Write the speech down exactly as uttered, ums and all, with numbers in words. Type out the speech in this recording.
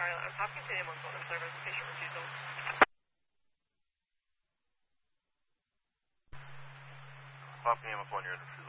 I'm Hopkins ambulance on service, patient refusal. Hopkins ambulance on your refusal.